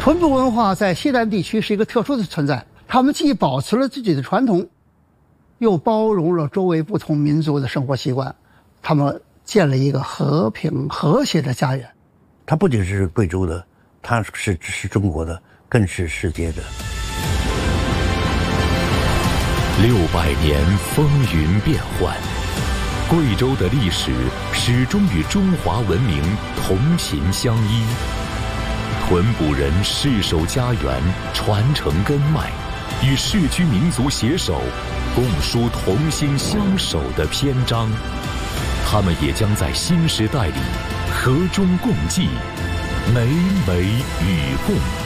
屯部文化在西南地区是一个特殊的存在，他们既保持了自己的传统，又包容了周围不同民族的生活习惯，他们建了一个和平和谐的家园。 它不仅是贵州的，它是中国的，更是世界的。 600年风云变幻，贵州的历史始终与中华文明同频相依。屯部人世守家园，传承根脉，与世居民族携手，共书同心相守的篇章。他们也将在新时代里和衷共济，美美与共。